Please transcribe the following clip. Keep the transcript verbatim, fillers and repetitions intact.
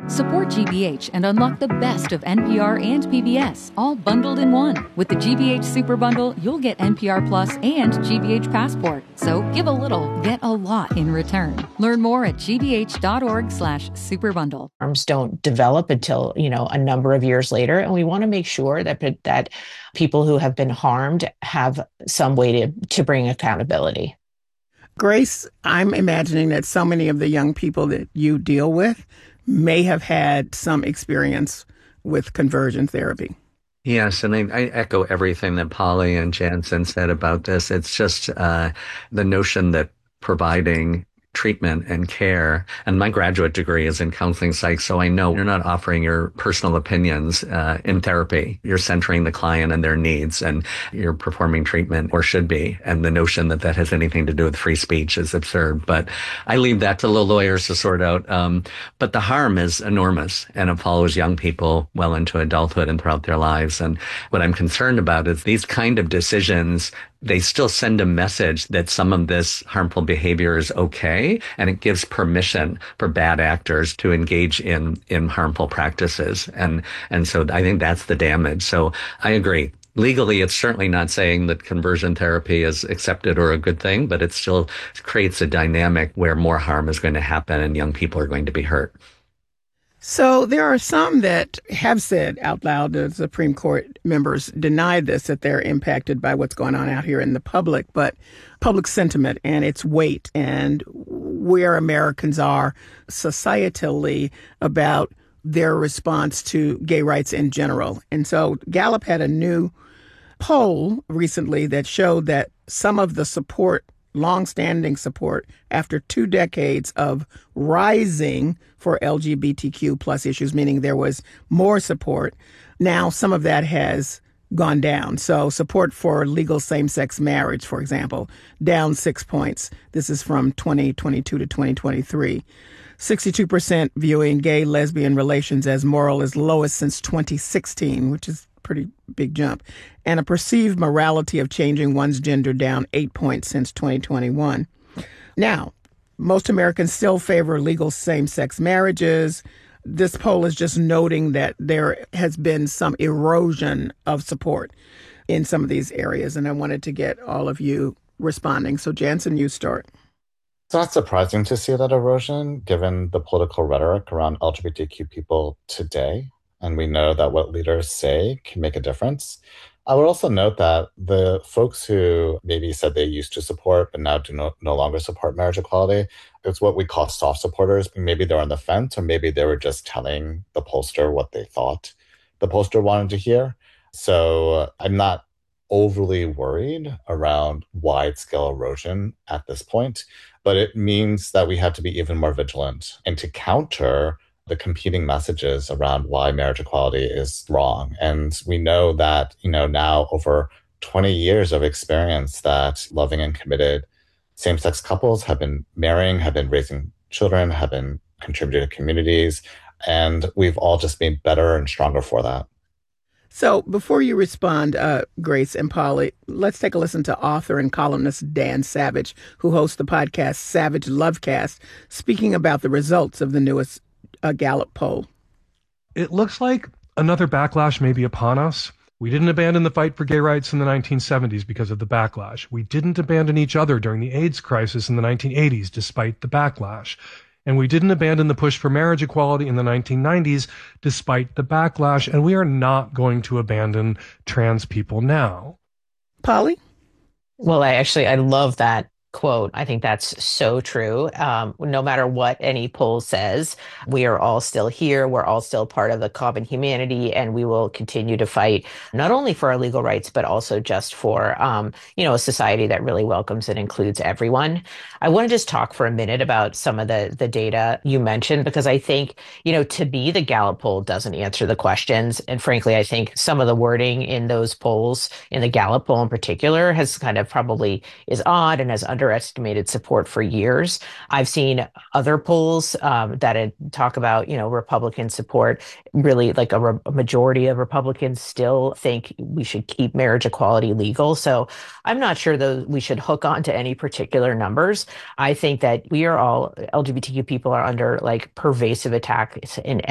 Support G B H and unlock the best of N P R and P B S, all bundled in one. With the G B H Super Bundle, you'll get N P R Plus and G B H Passport. So give a little, get a lot in return. Learn more at gbh.org slash superbundle. Harms don't develop until, you know, a number of years later. And we want to make sure that, that people who have been harmed have some way to, to bring accountability. Grace, I'm imagining that so many of the young people that you deal with may have had some experience with conversion therapy. Yes, and I, I echo everything that Polly and Jansen said about this. It's just uh, the notion that providing treatment and care. And my graduate degree is in counseling psych, so I know you're not offering your personal opinions uh, in therapy. You're centering the client and their needs, and you're performing treatment, or should be. And the notion that that has anything to do with free speech is absurd. But I leave that to the lawyers to sort out. Um, but the harm is enormous, and it follows young people well into adulthood and throughout their lives. And what I'm concerned about is these kind of decisions, they still send a message that some of this harmful behavior is okay, and it gives permission for bad actors to engage in, in harmful practices. And, and so I think that's the damage. So I agree. Legally, it's certainly not saying that conversion therapy is accepted or a good thing, but it still creates a dynamic where more harm is going to happen and young people are going to be hurt. So there are some that have said out loud, the Supreme Court members denied this, that they're impacted by what's going on out here in the public, but public sentiment and its weight and where Americans are societally about their response to gay rights in general. And so Gallup had a new poll recently that showed that some of the support, longstanding support after two decades of rising for L G B T Q plus issues, meaning there was more support. Now some of that has gone down. So support for legal same-sex marriage, for example, down six points. This is from twenty twenty-two to twenty twenty-three. sixty-two percent viewing gay lesbian relations as moral is lowest since twenty sixteen, which is pretty big jump, and a perceived morality of changing one's gender down eight points since twenty twenty-one. Now, most Americans still favor legal same-sex marriages. This poll is just noting that there has been some erosion of support in some of these areas, and I wanted to get all of you responding. So, Jansen, you start. It's not surprising to see that erosion, given the political rhetoric around L G B T Q people today. And we know that what leaders say can make a difference. I would also note that the folks who maybe said they used to support but now do no, no longer support marriage equality, it's what we call soft supporters. Maybe they're on the fence, or maybe they were just telling the pollster what they thought the pollster wanted to hear. So I'm not overly worried around wide-scale erosion at this point, but it means that we have to be even more vigilant and to counter the competing messages around why marriage equality is wrong. And we know that, you know, now over twenty years of experience that loving and committed same-sex couples have been marrying, have been raising children, have been contributing to communities, and we've all just been better and stronger for that. So before you respond, uh, Grace and Polly, let's take a listen to author and columnist Dan Savage, who hosts the podcast Savage Lovecast, speaking about the results of the newest uh, Gallup poll. It looks like another backlash may be upon us. We didn't abandon the fight for gay rights in the nineteen seventies because of the backlash. We didn't abandon each other during the AIDS crisis in the nineteen eighties despite the backlash. And we didn't abandon the push for marriage equality in the nineteen nineties despite the backlash. And we are not going to abandon trans people now. Polly? Well, I actually, I love that quote. I think that's so true. Um, no matter what any poll says, we are all still here. We're all still part of the common humanity, and we will continue to fight not only for our legal rights, but also just for, um, you know, a society that really welcomes and includes everyone. I want to just talk for a minute about some of the, the data you mentioned, because I think, you know, to me, the Gallup poll doesn't answer the questions. And frankly, I think some of the wording in those polls, in the Gallup poll in particular, has kind of probably is odd and has underestimated support for years. I've seen other polls um, that talk about, you know, Republican support. Really, like a, re- a majority of Republicans still think we should keep marriage equality legal. So I'm not sure though we should hook on to any particular numbers. I think that we are all, L G B T Q people are under like pervasive attack in